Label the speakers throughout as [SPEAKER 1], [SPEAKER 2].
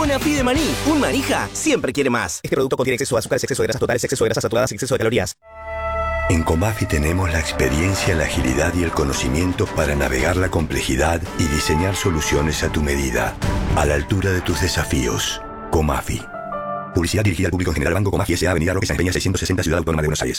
[SPEAKER 1] Conafi de maní. Un manija siempre quiere más. Este producto contiene exceso de azúcares, exceso de grasas totales, exceso de grasas saturadas y exceso de calorías.
[SPEAKER 2] En Comafi tenemos la experiencia, la agilidad y el conocimiento para navegar la complejidad y diseñar soluciones a tu medida, a la altura de tus desafíos. Comafi. Publicidad dirigida al público en general. Banco Comafi S.A. Avenida Roque Sáenz Peña 660, Ciudad Autónoma de Buenos Aires.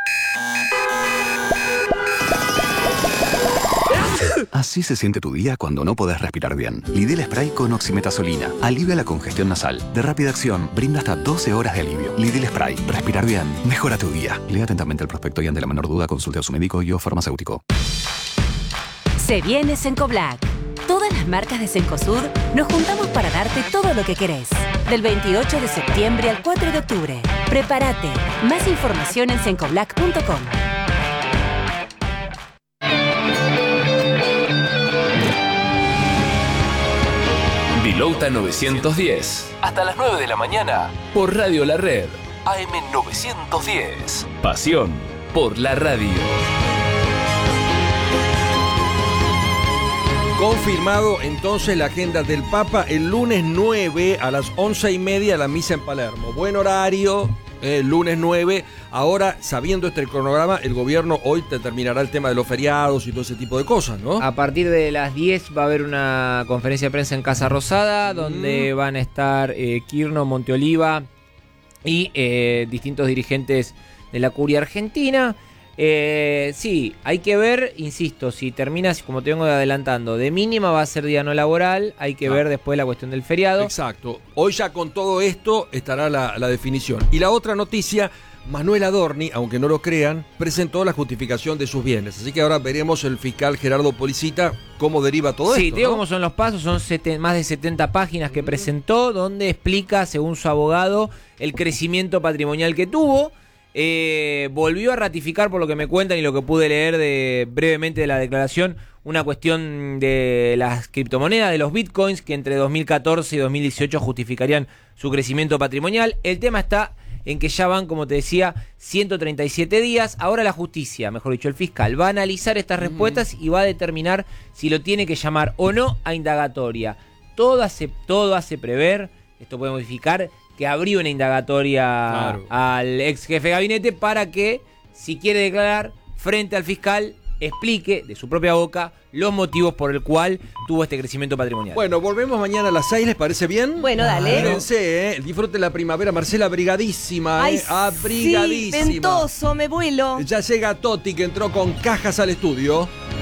[SPEAKER 3] Así se siente tu día cuando no podés respirar bien. Lidl Spray con oximetazolina. Alivia la congestión nasal. De rápida acción, brinda hasta 12 horas de alivio. Lidl Spray. Respirar bien. Mejora tu día. Lea atentamente el prospecto y ante la menor duda consulte a su médico y o farmacéutico.
[SPEAKER 4] Se viene Cencoblack. Todas las marcas de Cencosud nos juntamos para darte todo lo que querés. Del 28 de septiembre al 4 de octubre. Prepárate. Más información en cencoblack.com.
[SPEAKER 5] Vilouta 910. Hasta las 9 de la mañana. Por Radio La Red. AM 910. Pasión por la radio.
[SPEAKER 6] Confirmado entonces la agenda del Papa el lunes 9 a las 11:30 la misa en Palermo. Buen horario, lunes 9. Ahora, sabiendo este cronograma, el gobierno hoy determinará el tema de los feriados y todo ese tipo de cosas, ¿no?
[SPEAKER 7] A partir de las 10 va a haber una conferencia de prensa en Casa Rosada, donde van a estar Quirno, Monteoliva y distintos dirigentes de la curia argentina. Sí, hay que ver, insisto, si termina, como te vengo adelantando, de mínima va a ser día no laboral, hay que ver después la cuestión del feriado.
[SPEAKER 6] Exacto, hoy ya con todo esto estará la definición. Y la otra noticia, Manuel Adorni, aunque no lo crean, presentó la justificación de sus bienes, así que ahora veremos el fiscal Gerardo Policita cómo deriva todo esto.
[SPEAKER 7] Sí, te digo,
[SPEAKER 6] ¿no?
[SPEAKER 7] cómo son los pasos, son más de 70 páginas que presentó, donde explica, según su abogado, el crecimiento patrimonial que tuvo. Volvió a ratificar, por lo que me cuentan y lo que pude leer brevemente de la declaración, una cuestión de las criptomonedas, de los bitcoins, que entre 2014 y 2018 justificarían su crecimiento patrimonial. El tema está en que ya van, como te decía, 137 días. Ahora la justicia, mejor dicho, el fiscal, va a analizar estas respuestas y va a determinar si lo tiene que llamar o no a indagatoria. Todo hace prever, esto puede modificar, que abrió una indagatoria al ex jefe de gabinete para que, si quiere declarar frente al fiscal, explique de su propia boca los motivos por el cual tuvo este crecimiento patrimonial.
[SPEAKER 6] Bueno, volvemos mañana a las 6, ¿les parece bien?
[SPEAKER 8] Bueno, dale.
[SPEAKER 6] Fíjense, disfruten la primavera. Marcela, abrigadísima,
[SPEAKER 8] Ay,
[SPEAKER 6] abrigadísima.
[SPEAKER 8] sí, ventoso, me vuelo.
[SPEAKER 6] Ya llega Toti, que entró con cajas al estudio.